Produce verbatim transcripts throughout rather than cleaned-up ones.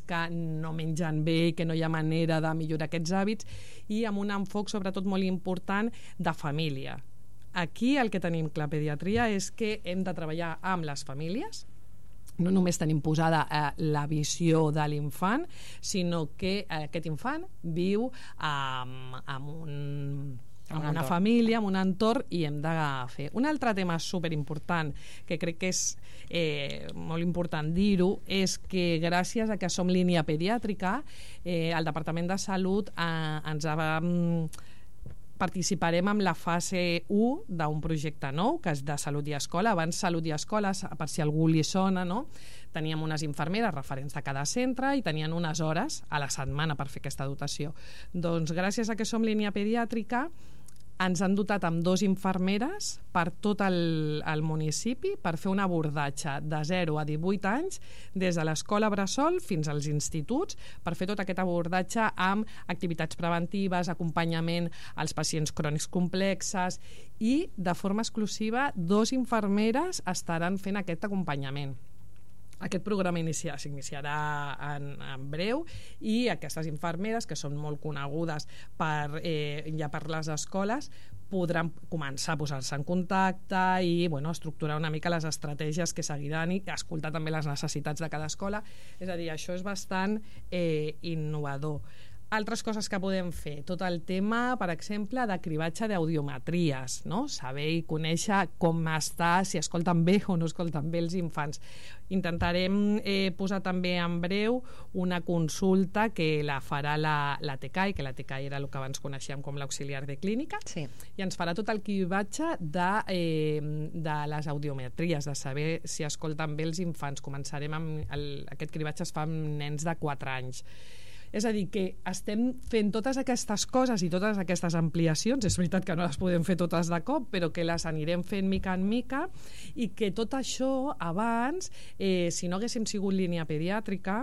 que no mengen bé i que no hi ha manera de millorar aquests hàbits, i amb un enfoc sobretot molt important de família. Aquí el que tenim clar a pediatria és que hem de treballar amb les famílies. No només tenim posada eh, la visió de l'infant, sinó que eh, aquest infant viu amb, amb, un, amb una entorn. família, amb un entorn, i hem de fer. Un altre tema superimportant, que crec que és eh, molt important dir-ho, és que gràcies a que som línia pediàtrica, eh, el Departament de Salut eh, ens ha... Mm, participarem en la fase u d'un projecte nou, que és de Salut i Escola. Abans Salut i Escola, per si algú li sona, no? Teníem unes infermeres referents de cada centre i tenien unes hores a la setmana per fer aquesta dotació. Doncs gràcies a que som línia pediàtrica ens han dotat amb dos infermeres per tot el, el municipi per fer un abordatge de zero a divuit anys des de l'escola bressol fins als instituts, per fer tot aquest abordatge amb activitats preventives, acompanyament als pacients crònics complexes, i de forma exclusiva dos infermeres estaran fent aquest acompanyament. Aquest programa inicia, s'iniciarà en, en breu, i aquestes infermeres, que són molt conegudes per, eh, ja per les escoles, podran començar a posar-se en contacte i bueno, estructurar una mica les estratègies que seguiran i escoltar també les necessitats de cada escola. És a dir, això és bastant eh, innovador. Altres coses que podem fer, tot el tema, per exemple, de cribatge d'audiometries, no? Saber i conèixer com està, si escolten bé o no escolten bé els infants. Intentarem eh, posar també en breu una consulta que la farà la, la T C A I, que la T C A I era el que abans coneixíem com l'auxiliar de clínica, sí. I ens farà tot el cribatge de, eh, de les audiometries, de saber si escolten bé els infants. Començarem amb el, aquest cribatge es fa amb nens de quatre anys. És a dir, que estem fent totes aquestes coses i totes aquestes ampliacions, és veritat que no les podem fer totes de cop, però que les anirem fent mica en mica, i que tot això abans, eh, si no haguéssim sigut línia pediàtrica,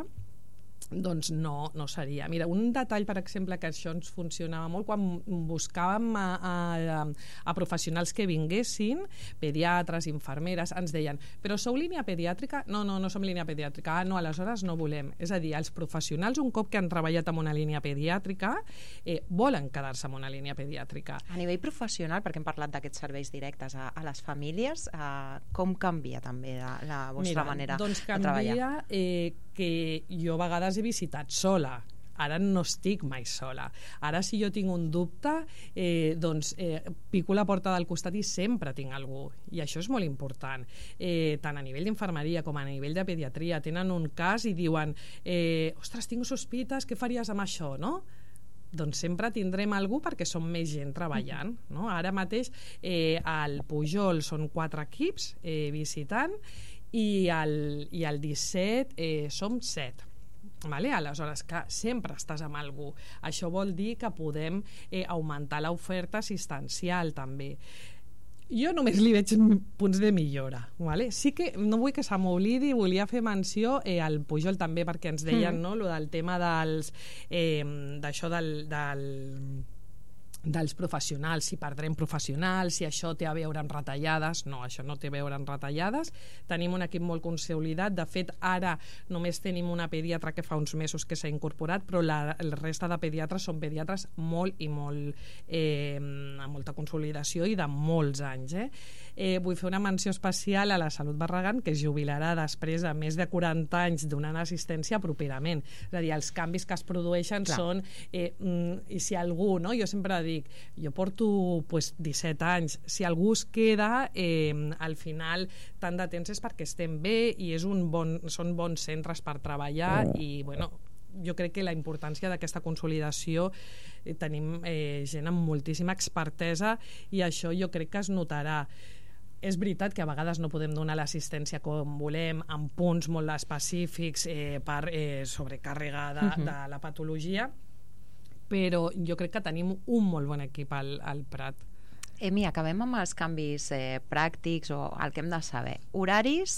doncs no, no seria. Mira, un detall, per exemple, que això ens funcionava molt quan buscàvem a, a, a professionals que vinguessin, pediatres, infermeres, ens deien, però sou línia pediàtrica? No, no, no som línia pediàtrica. Ah, no, aleshores no volem. És a dir, els professionals, un cop que han treballat en una línia pediàtrica, eh, volen quedar-se en una línia pediàtrica. A nivell professional, perquè hem parlat d'aquests serveis directes a, a les famílies, eh, com canvia també la, la vostra Mira, manera doncs de treballar? Canvia eh, que jo a vegades he visitat sola. Ara no estic mai sola. Ara, si jo tinc un dubte, eh, doncs eh, pico la porta del costat i sempre tinc algú. I això és molt important. Eh, tant a nivell d'infermeria com a nivell de pediatria tenen un cas i diuen eh, ostres, tinc sospites, què faries amb això, no? Doncs sempre tindrem algú perquè som més gent treballant, no? Ara mateix eh, al Pujol són quatre equips eh, visitant, i al, i al disset eh, som set. Vale? Aleshores, que sempre estàs amb algú. Això vol dir que podem eh, augmentar l'oferta assistencial també. Jo només li veig punts de millora, vale? Sí que no vull que se m'oblidi, volia fer menció eh, al Pujol també, perquè ens deien mm. no, lo del tema dels eh, d'això del, del dels professionals, si perdrem professionals, si això té a veure amb retallades. No, això no té a veure amb retallades. Tenim un equip molt consolidat. De fet, ara només tenim una pediatra que fa uns mesos que s'ha incorporat, però la, la resta de pediatres són pediatres molt i molt eh, amb molta consolidació i de molts anys. Eh? Eh, vull fer una menció especial a la Salut Barragán, que es jubilarà després de més de quaranta anys donant assistència properament. És a dir, els canvis que es produeixen Clar. són eh, mm, i si algú, no? Jo sempre dic, jo porto pues, disset anys, si algú es queda eh, al final tant de temps és perquè estem bé i és un bon, són bons centres per treballar i bueno, jo crec que la importància d'aquesta consolidació eh, tenim eh, gent amb moltíssima expertesa i això jo crec que es notarà. És veritat que a vegades no podem donar l'assistència com volem, amb punts molt específics eh, per eh, sobrecàrrega de, uh-huh. de la patologia, però jo crec que tenim un molt bon equip al, al Prat. Emi, acabem amb els canvis eh, pràctics o el que hem de saber. Horaris,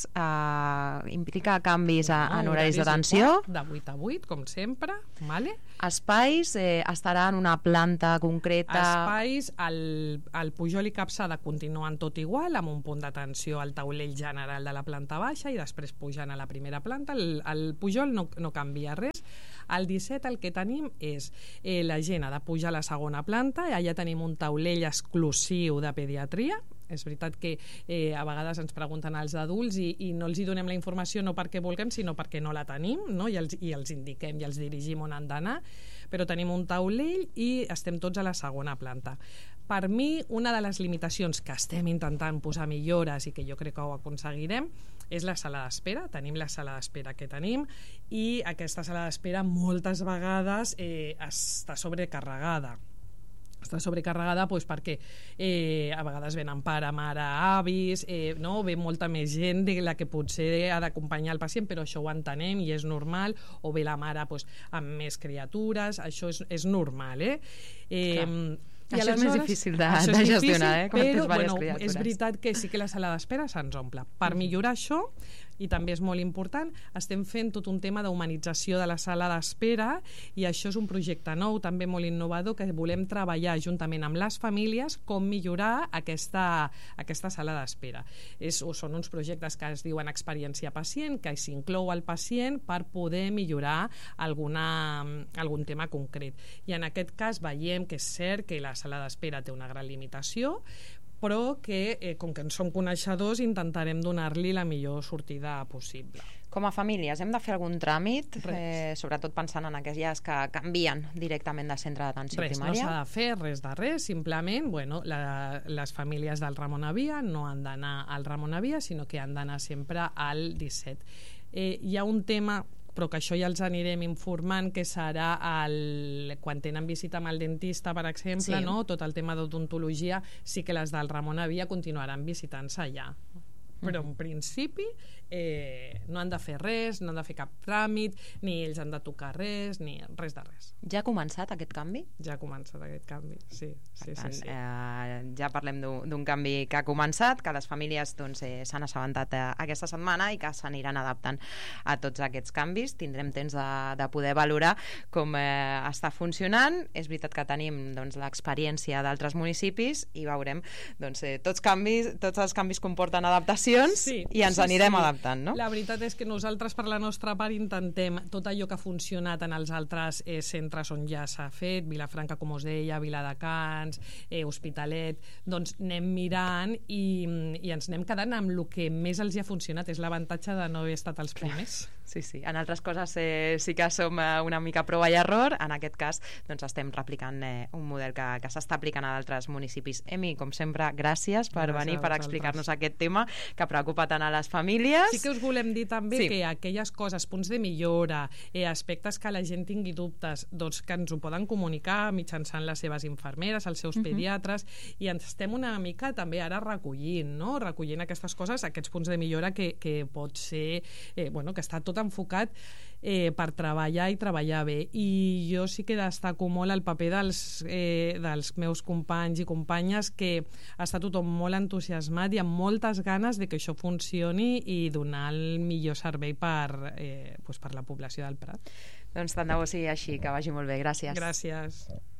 eh, implica canvis a, no, en horaris d'atenció? De vuit a vuit, com sempre. Vale? Espais, eh, estarà en una planta concreta? Espais, el, el Pujol i Capçada continuen tot igual, amb un punt d'atenció al taulell general de la planta baixa i després pujant a la primera planta. El, el Pujol no, no canvia res. Al disset el que tenim és eh, la gent ha de pujar a la segona planta, i allà tenim un taulell exclusiu de pediatria. És veritat que eh, a vegades ens pregunten als adults i, i no els hi donem la informació no perquè vulguem, sinó perquè no la tenim, no? I, els, i els indiquem i els dirigim on han d'anar, però tenim un taulell i estem tots a la segona planta. Per mi, una de les limitacions que estem intentant posar millores i que jo crec que ho aconseguirem és la sala d'espera. Tenim la sala d'espera que tenim i aquesta sala d'espera moltes vegades eh, està sobrecarregada. Està sobrecarregada doncs, perquè eh, a vegades venen pare, mare, avis, eh, no? Ve molta més gent de la que potser ha d'acompanyar el pacient, però això ho entenem i és normal, o ve la mare doncs, amb més criatures, això és, és normal, eh? eh I això és més difícil de, és de gestionar, difícil, eh? Quan però tens bueno, criatures. És veritat que sí que la sala d'espera se'ns omple. Per millorar això, i també és molt important, estem fent tot un tema d'humanització de la sala d'espera, i això és un projecte nou, també molt innovador, que volem treballar juntament amb les famílies com millorar aquesta, aquesta sala d'espera. És, són uns projectes que es diuen experiència pacient, que s'inclou el pacient per poder millorar alguna, algun tema concret. I en aquest cas veiem que és cert que la sala d'espera té una gran limitació, però que, eh, com que en som coneixedors, intentarem donar-li la millor sortida possible. Com a famílies, hem de fer algun tràmit, eh, sobretot pensant en aquelles que canvien directament de centre d'atenció primària? Res, no s'ha de fer res de res, simplement, bueno, la, les famílies del Ramon Avia no han d'anar al Ramon Avia, sinó que han d'anar sempre al disset. Eh, hi ha un tema, però que això ja els anirem informant, que serà el, quan tenen visita amb el dentista, per exemple, sí. no? Tot el tema d'odontologia, sí que les del Ramon Avia continuaran visitant-se allà. Però en principi eh, no han de fer res, no han de fer cap tràmit, ni ells han de tocar res, ni res de res. Ja ha començat aquest canvi? Ja ha començat aquest canvi, sí. sí, tant, sí, sí. Eh, ja parlem d'un canvi que ha començat, que les famílies doncs, eh, s'han assabentat eh, aquesta setmana i que s'aniran adaptant a tots aquests canvis. Tindrem temps de, de poder valorar com eh, està funcionant. És veritat que tenim doncs, l'experiència d'altres municipis i veurem doncs, eh, tots, canvis, tots els canvis comporten adaptació, sí, i ens sí, anirem sí. adaptant, no? La veritat és que nosaltres, per la nostra part, intentem tot allò que ha funcionat en els altres eh, centres on ja s'ha fet, Vilafranca, com us deia, Viladecans, eh, Hospitalet, doncs anem mirant i, i ens anem quedant amb el que més els hi ha funcionat. És l'avantatge de no haver estat els primers. Sí, sí. En altres coses eh, sí que som eh, una mica prova i error. En aquest cas, doncs estem replicant eh, un model que, que s'està aplicant a d'altres municipis. Emi, com sempre, gràcies per gràcies venir, per explicar-nos aquest tema que preocupa tant a les famílies. Sí que us volem dir també sí. que aquelles coses, punts de millora, eh, aspectes que la gent tingui dubtes, doncs que ens ho poden comunicar mitjançant les seves infermeres, els seus uh-huh. pediatres, i ens estem una mica també ara recollint, no? Recollint aquestes coses, aquests punts de millora que, que pot ser, eh, bueno, que està tot enfocat eh, per treballar i treballar bé. I jo sí que destaco molt el paper dels, eh, dels meus companys i companyes, que està tothom molt entusiasmat i amb moltes ganes de que això funcioni i donar el millor servei per, eh, doncs per la població del Prat. Doncs tant de bo sigui així, que vagi molt bé. Gràcies. Gràcies.